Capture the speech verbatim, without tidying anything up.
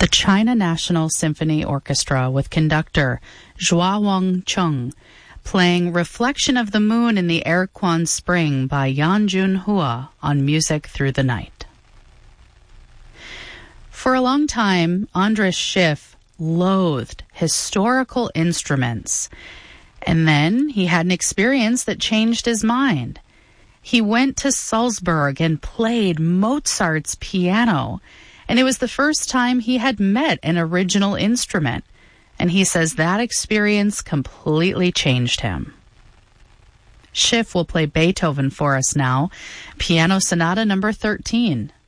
The China National Symphony Orchestra with conductor Zhua Wang-chung playing Reflection of the Moon in the Erquan Spring by Yan Junhua on Music Through the Night. For a long time, Andras Schiff loathed historical instruments, and then he had an experience that changed his mind. He went to Salzburg and played Mozart's piano, and it was the first time he had met an original instrument. And he says that experience completely changed him. Schiff will play Beethoven for us now, Piano Sonata number thirteen.